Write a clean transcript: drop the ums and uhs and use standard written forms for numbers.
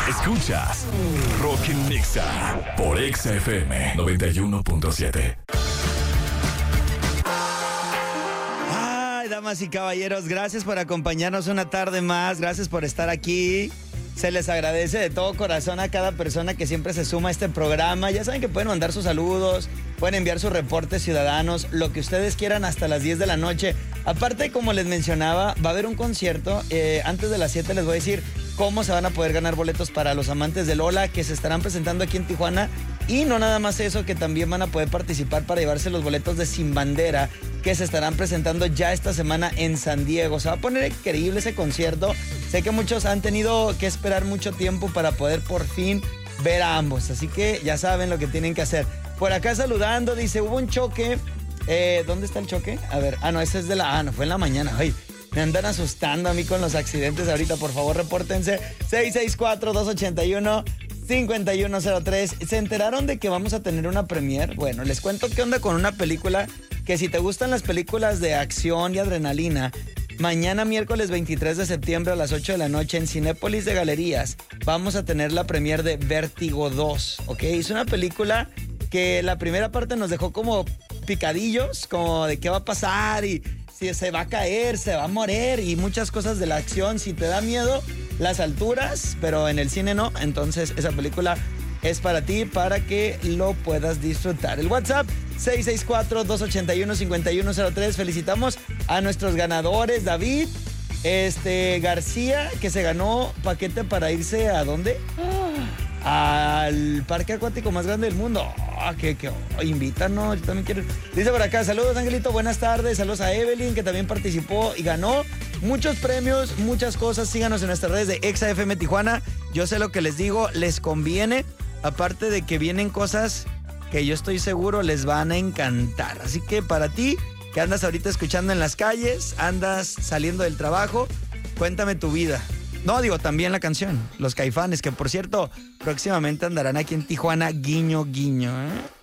Escuchas Rock en Nexa por Exa FM 91.7. Ay, damas y caballeros, gracias por acompañarnos una tarde más. Gracias por estar aquí. Se les agradece de todo corazón a cada persona que siempre se suma a este programa. Ya saben que pueden mandar sus saludos, pueden enviar sus reportes ciudadanos, lo que ustedes quieran hasta las 10 de la noche. Aparte, como les mencionaba, va a haber un concierto. Antes de las 7 les voy a decir cómo se van a poder ganar boletos para los amantes de Lola, que se estarán presentando aquí en Tijuana. Y no nada más eso, que también van a poder participar para llevarse los boletos de Sin Bandera, que se estarán presentando ya esta semana en San Diego. Se va a poner increíble ese concierto. Sé que muchos han tenido que esperar mucho tiempo para poder por fin ver a ambos. Así que ya saben lo que tienen que hacer. Por acá saludando, dice, hubo un choque. ¿Dónde está el choque? A ver, no, ese es de la... no, fue en la mañana. Ay, me andan asustando a mí con los accidentes ahorita. Por favor, repórtense. 664-281-5103. ¿Se enteraron de que vamos a tener una premiere? Bueno, les cuento qué onda con una película que si te gustan las películas de acción y adrenalina, mañana miércoles 23 de septiembre a las 8 de la noche en Cinépolis de Galerías vamos a tener la premiere de Vértigo 2, ¿ok? Es una película que la primera parte nos dejó como picadillos, como de qué va a pasar y si se va a caer, se va a morir y muchas cosas de la acción. Si te da miedo las alturas, pero en el cine no, entonces esa película es para ti, para que lo puedas disfrutar. El WhatsApp 664-281-5103. Felicitamos a nuestros ganadores. David García, que se ganó paquete para irse ¿a dónde? Al parque acuático más grande del mundo. Invítanos, yo también quiero. Dice por acá, saludos Angelito, buenas tardes. Saludos a Evelyn, que también participó y ganó muchos premios, muchas cosas. Síganos en nuestras redes de Exa FM Tijuana. Yo sé lo que les digo, les conviene. Aparte de que vienen cosas que yo estoy seguro les van a encantar. Así que para ti, que andas ahorita escuchando en las calles, andas saliendo del trabajo, cuéntame tu vida. No, digo, también la canción, Los Caifanes, que por cierto, próximamente andarán aquí en Tijuana, guiño, guiño, ¿eh?